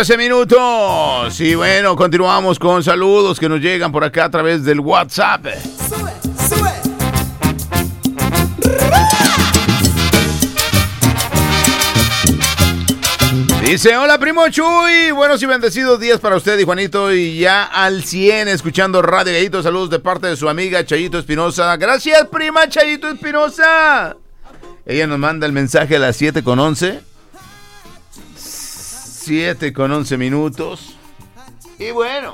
13 minutos. Y bueno, continuamos con saludos que nos llegan por acá a través del WhatsApp. Sube, sube. Dice, hola primo Chuy, buenos y bendecidos días para usted y Juanito, y ya al 100 escuchando Radio Gallito. Saludos de parte de su amiga Chayito Espinosa. Gracias, prima Chayito Espinosa. Ella nos manda el mensaje a las 7:11. 7:11 minutos. Y bueno,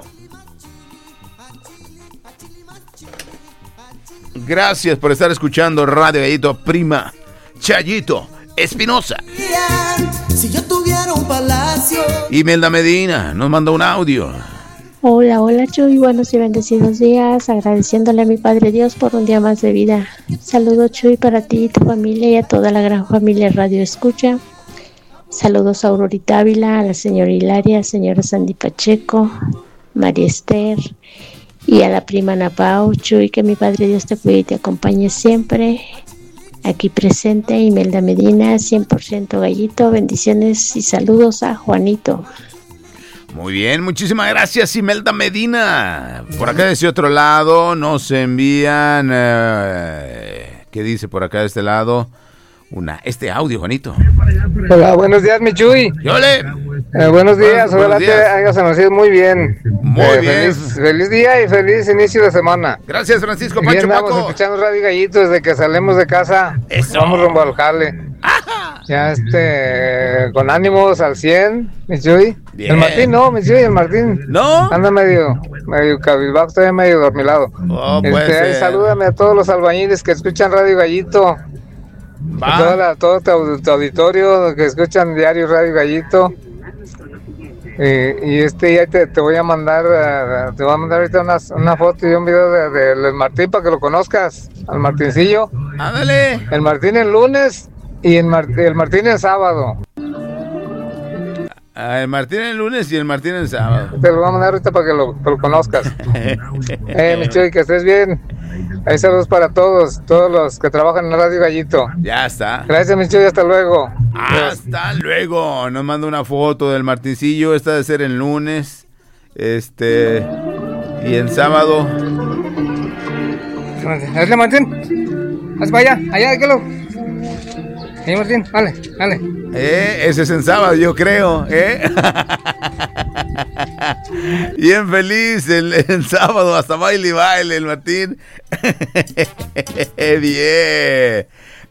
gracias por estar escuchando Radio Gallito, prima Chayito Espinosa. Si yo tuviera un palacio. Imelda Medina nos manda un audio. Hola, hola Chuy, buenos y bendecidos días, agradeciéndole a mi Padre Dios por un día más de vida. Saludos Chuy para ti y tu familia y a toda la gran familia Radio Escucha. Saludos a Aurorita Ávila, a la señora Hilaria, señora Sandy Pacheco, María Esther y a la prima Napao. Chuy, que mi Padre Dios te cuide y te acompañe siempre. Aquí presente Imelda Medina, 100% Gallito, bendiciones y saludos a Juanito. Muy bien, muchísimas gracias Imelda Medina. Por acá de ese otro lado nos envían, ¿qué dice por acá de este lado? Este audio, Juanito. Hola, buenos días, mi Chuy. ¡Yole! Buenos días, ojalá te hayas amanecido muy bien. Muy bien. Feliz día y feliz inicio de semana. Gracias, Francisco Aquí Pancho andamos Paco. escuchando Radio Gallito desde que salimos de casa. Eso. Vamos rumbo al jale. Ya con ánimos al 100, mi Chuy. Bien. El Martín no, mi Chuy, el Martín. ¿No? Anda medio cabizbajo, todavía medio dormilado. Oh, puede ser. Salúdame a todos los albañiles que escuchan Radio Gallito. Va. Todo tu auditorio que escuchan diario Radio Gallito. Y ya te voy a mandar ahorita una foto y un video del Martín para que lo conozcas, al Martincillo. Ándale. El Martín el lunes y el Martín el sábado. El Martín el lunes y el Martín el sábado. Te lo voy a mandar ahorita para que lo conozcas. Mi Chuy, que estés bien. Hay saludos para todos los que trabajan en Radio Gallito. Ya está. Gracias, mi Chuy, hasta luego. Hasta luego. Nos manda una foto del Martincillo. Esta debe ser el lunes. Y el sábado. Hazle, Martín. Haz para allá, déjalo. Sí, Martín, dale. Ese es en sábado, yo creo. Bien feliz el sábado, hasta baile el Martín. Bien.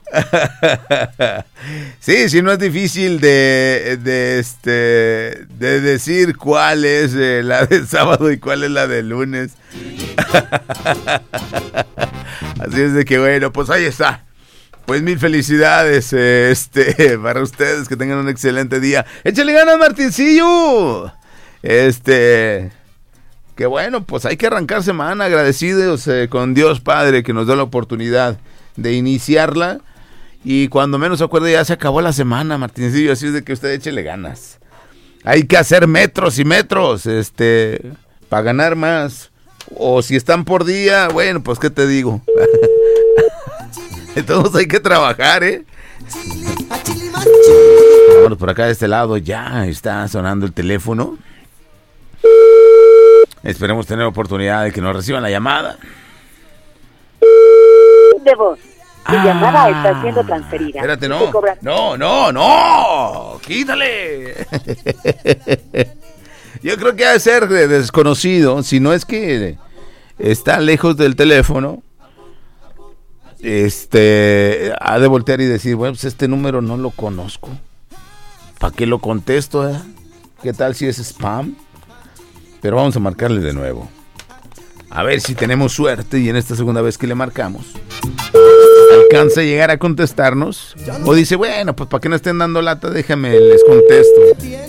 Sí, no es difícil de decir cuál es la del sábado y cuál es la del lunes. Así es de que bueno, pues ahí está. Pues mil felicidades para ustedes, que tengan un excelente día. ¡Échale ganas, Martincillo! Qué bueno, pues hay que arrancar semana agradecidos con Dios Padre que nos da la oportunidad de iniciarla. Y cuando menos se acuerde ya se acabó la semana, Martincillo, así es de que usted échele ganas. Hay que hacer metros y metros, para ganar más. O si están por día, bueno, pues qué te digo. Todos hay que trabajar, Bueno, por acá de este lado ya está sonando el teléfono. Esperemos tener oportunidad de que nos reciban la llamada. De voz. Tu llamada está siendo transferida. Espérate, no. Quítale. Yo creo que ha de ser desconocido. Si no es que está lejos del teléfono, ha de voltear y decir, bueno, pues este número no lo conozco. ¿Para qué lo contesto? ¿Qué tal si es spam? Pero vamos a marcarle de nuevo. A ver si tenemos suerte y en esta segunda vez que le marcamos alcanza a llegar a contestarnos. O dice, bueno, pues para que no estén dando lata, déjame les contesto.